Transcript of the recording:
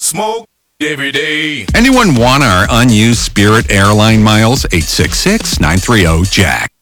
Smoke every day. Anyone want our unused Spirit airline miles? 866-930-JACK.